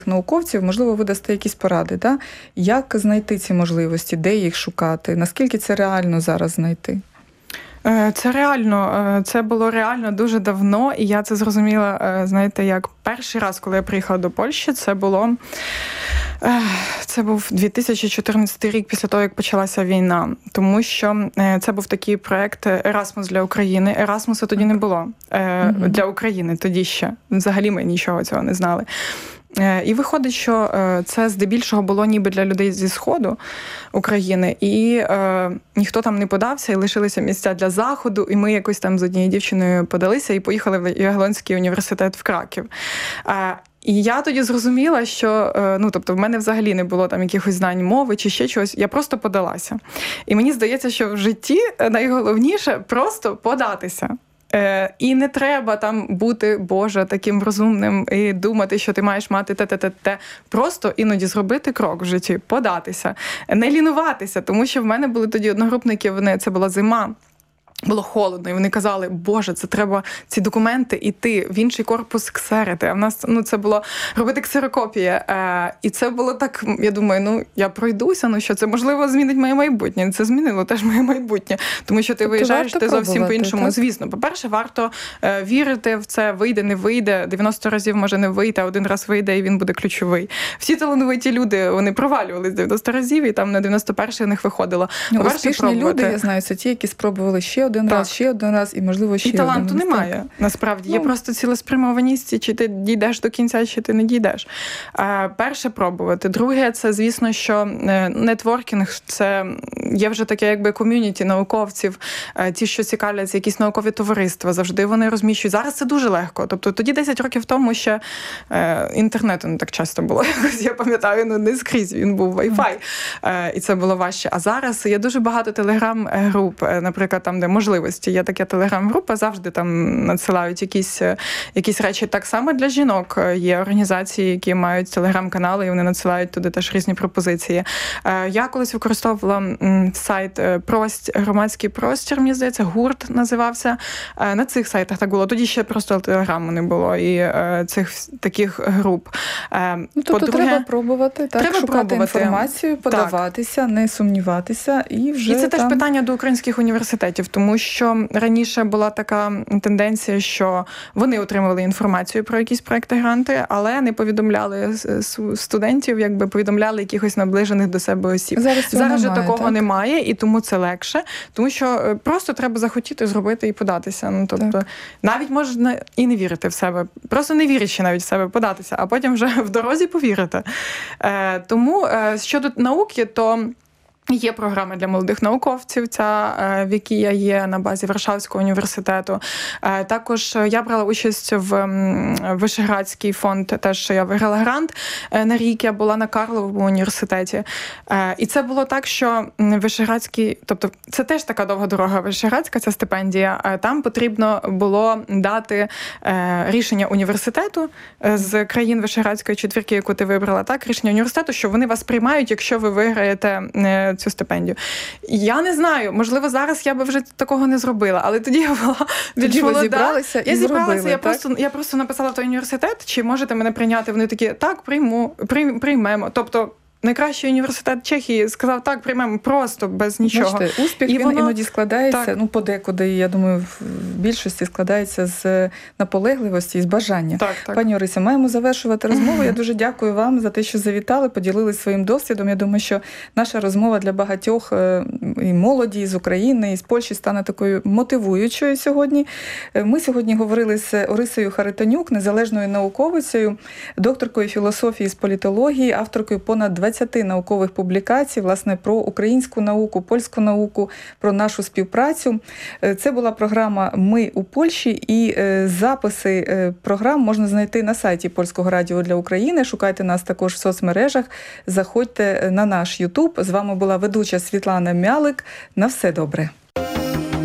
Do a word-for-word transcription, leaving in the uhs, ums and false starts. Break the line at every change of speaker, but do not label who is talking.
науковців, можливо, ви дасте якісь поради, да? Як знайти ці можливості, де їх шукати, наскільки це реально зараз знайти?
Це реально, це було реально дуже давно, і я це зрозуміла, знаєте, як перший раз, коли я приїхала до Польщі, це було, це був дві тисячі чотирнадцятий рік, після того, як почалася війна, тому що це був такий проєкт «Ерасмус для України». Ерасмуса тоді не було mm-hmm. для України, тоді ще. Взагалі ми нічого цього не знали. І виходить, що це здебільшого було ніби для людей зі Сходу України, і е, ніхто там не подався, і лишилися місця для Заходу, і ми якось там з однією дівчиною подалися і поїхали в Ягелонський університет в Краків. Е, І я тоді зрозуміла, що, ну, тобто, в мене взагалі не було там якихось знань мови чи ще чогось, я просто подалася. І мені здається, що в житті найголовніше просто податися. І не треба там бути, Боже, таким розумним і думати, що ти маєш мати те-те-те-те. Просто іноді зробити крок в житті, податися, не лінуватися, тому що в мене були тоді одногрупники, вони, це була зима, було холодно, і вони казали, Боже, це треба ці документи іти в інший корпус ксерити. А в нас, ну, це було робити ксерокопії. Е, і це було так, я думаю, ну, я пройдуся, ну що, це, можливо, змінить моє майбутнє. Це змінило теж моє майбутнє. Тому що ти тобто виїжджаєш, ти зовсім по-іншому. Так? Звісно, по-перше, варто е, вірити в це, вийде, не вийде. дев'яносто разів може не вийти, а один раз вийде, і він буде ключовий. Всі талановиті люди, вони провалювались дев'яносто разів, і там на дев'яносто перший у них виходило.
Ну, успішні люди, я знаю, це ті, які спробували ще один так. раз, ще один раз і, можливо, ще
і
один. І
таланту немає, так. насправді. Ну. Є просто цілеспрямованість, чи ти дійдеш до кінця, чи ти не дійдеш. А, перше – пробувати. Друге – це, звісно, що нетворкінг – це є вже таке, якби, ком'юніті науковців, ті, що цікавляться, якісь наукові товариства, завжди вони розміщують. Зараз це дуже легко. Тобто тоді десять років тому ще е, інтернету не так часто було. Я пам'ятаю, ну, не скрізь він був Wi-Fi, е, і це було важче. А зараз є дуже багато телеграм-груп, наприклад, там, де можливості. Є така телеграм-група, завжди там надсилають якісь, якісь речі. Так само для жінок є організації, які мають телеграм-канали, і вони надсилають туди теж різні пропозиції. Я колись використовувала сайт «Простір», громадський простір, мені здається, гурт називався. На цих сайтах так було. Тоді ще просто телеграму не було і цих таких груп.
Ну, тобто По-друге, треба пробувати, так, треба шукати пробувати. інформацію, подаватися, так. не сумніватися. І вже
і це
там...
теж питання до українських університетів, тому що раніше була така тенденція, що вони отримували інформацію про якісь проекти-гранти, але не повідомляли студентів, якби повідомляли якихось наближених до себе осіб.
Зараз,
Зараз
немає,
же такого
так?
немає, і тому це легше, тому що просто треба захотіти зробити і податися. Ну, тобто, так. навіть можна і не вірити в себе, просто не вірячи навіть в себе податися, а потім вже в дорозі повірити. Е, тому е, щодо науки, то є програма для молодих науковців, ця, в якій я є на базі Варшавського університету. Також я брала участь в Вишеградський фонд, теж я виграла грант на рік, я була на Карловому університеті. І це було так, що Вишеградський, тобто це теж така довга дорога Вишеградська, ця стипендія, там потрібно було дати рішення університету з країн Вишеградської четвірки, яку ти вибрала, так, рішення університету, що вони вас приймають, якщо ви виграєте цю стипендію. Я не знаю, можливо, зараз я би вже такого не зробила, але тоді я була більш
тоді
молода.
Ви зібралися і
я зібралася,
зробили,
я
так?
просто я просто написала в той університет, чи можете мене прийняти? Вони такі: "Так, прийму, прийм, приймемо". Тобто найкращий університет Чехії сказав: "Так, приймемо", просто без нічого.
Бачите, успіх, і він воно... іноді складається, так. ну, подекуди, я думаю, в більшості складається з наполегливості і з бажання.
Так, так.
Пані Орися, маємо завершувати розмову. Я дуже дякую вам за те, що завітали, поділились своїм досвідом. Я думаю, що наша розмова для багатьох і молоді, і з України, і з Польщі стане такою мотивуючою сьогодні. Ми сьогодні говорили з Орисою Харитонюк, незалежною науковицею, докторкою філософії з політології, авторкою понад двадцяти наукових публікацій, власне, про українську науку, польську науку, про нашу співпрацю. Це була програма «Ми у Польщі», і записи програм можна знайти на сайті Польського радіо для України. Шукайте нас також в соцмережах, заходьте на наш Ютуб. З вами була ведуча Світлана Мялик. На все добре.